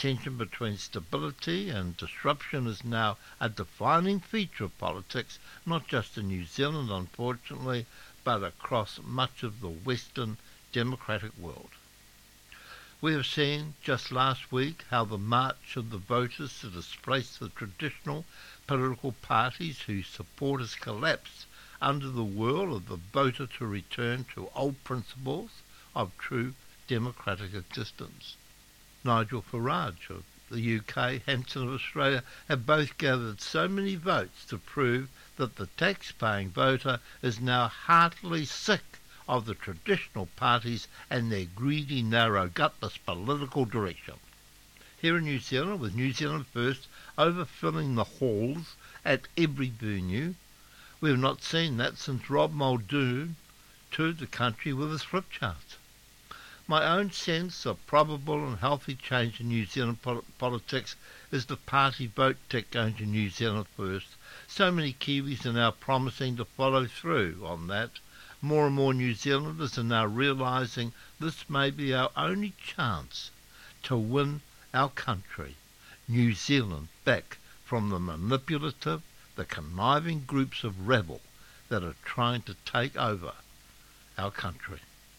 tension between stability and disruption is now a defining feature of politics, not just in New Zealand, unfortunately, but across much of the Western democratic world. We have seen just last week how the march of the voters to displace the traditional political parties whose support has collapsed under the will of the voter to return to old principles of true democratic existence. Nigel Farage of the UK, Hanson of Australia have both gathered so many votes to prove that the tax-paying voter is now heartily sick of the traditional parties and their greedy, narrow, gutless political direction. Here in New Zealand, with New Zealand First overfilling the halls at every venue, we have not seen that since Rob Muldoon toured the country with his flip charts. My own sense of probable and healthy change in New Zealand politics is the party vote tick going to New Zealand First. So many Kiwis are now promising to follow through on that. More and more New Zealanders are now realising this may be our only chance to win our country, New Zealand, back from the manipulative, the conniving groups of rebel that are trying to take over our country.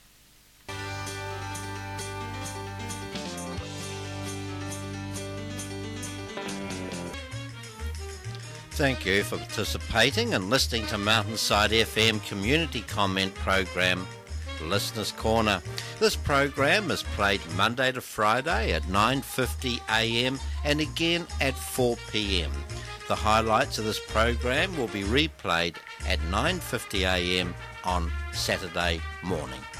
Thank you for participating and listening to Mountainside FM community comment program, Listeners Corner. This program is played Monday to Friday at 9:50 a.m. and again at 4 p.m. The highlights of this program will be replayed at 9:50 a.m. on Saturday morning.